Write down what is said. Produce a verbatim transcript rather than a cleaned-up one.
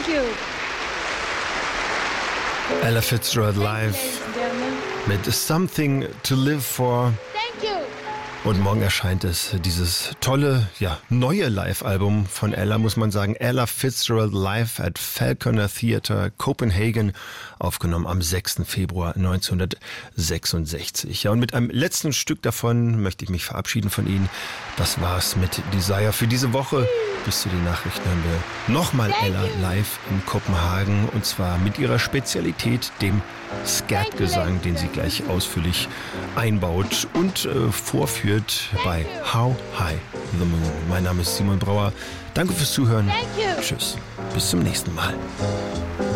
you. Ella Fitzgerald live mit Something to Live For. Thank you. Und morgen erscheint es, dieses tolle, ja, neue Live-Album von Ella, muss man sagen. Ella Fitzgerald live at Falconer Theatre, Copenhagen, aufgenommen am sechsten Februar neunzehnhundertsechsundsechzig. Ja, und mit einem letzten Stück davon möchte ich mich verabschieden von Ihnen. Das war's mit Desire für diese Woche. Bis zu den Nachrichten hören wir nochmal Ella live in Kopenhagen, und zwar mit ihrer Spezialität, dem Skat-Gesang, den sie gleich ausführlich einbaut und äh, vorführt bei How High the Moon. Mein Name ist Simon Brauer. Danke fürs Zuhören. Tschüss. Bis zum nächsten Mal.